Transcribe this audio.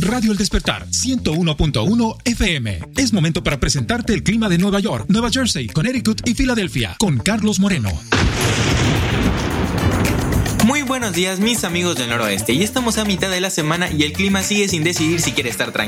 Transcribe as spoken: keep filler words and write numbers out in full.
Radio El Despertar, ciento uno punto uno F M. Es momento para presentarte el clima de Nueva York, Nueva Jersey, Connecticut y Filadelfia, con Carlos Moreno. Muy buenos días, mis amigos del noroeste. Ya estamos a mitad de la semana y el clima sigue sin decidir si quiere estar tranquilo